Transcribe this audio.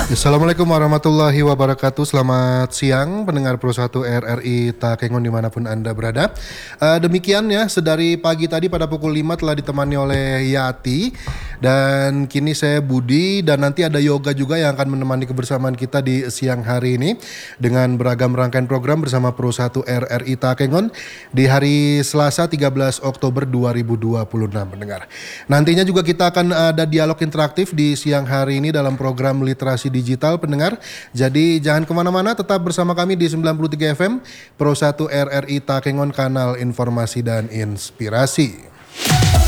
Assalamualaikum warahmatullahi wabarakatuh. Selamat siang pendengar Pro 1 RRI Takengon dimanapun Anda berada. Demikian ya, sedari pagi tadi pada pukul 5 telah ditemani oleh Yati. Dan kini saya Budi dan nanti ada Yoga juga yang akan menemani kebersamaan kita di siang hari ini. Dengan beragam rangkaian program bersama Pro 1 RRI Takengon di hari Selasa 13 Oktober 2026 pendengar. Nantinya juga kita akan ada dialog interaktif di siang hari ini dalam program Literasi Digital pendengar. Jadi jangan kemana-mana, tetap bersama kami di 93 FM Pro 1 RRI Takengon, kanal informasi dan inspirasi.